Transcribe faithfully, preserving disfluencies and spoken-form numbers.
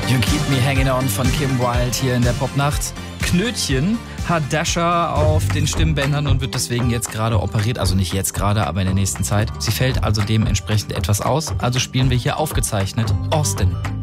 You Keep Me Hanging On von Kim Wilde hier in der Popnacht. Knötchen hat Dasha auf den Stimmbändern und wird deswegen jetzt gerade operiert. Also nicht jetzt gerade, aber in der nächsten Zeit. Sie fällt also dementsprechend etwas aus. Also spielen wir hier aufgezeichnet Austin.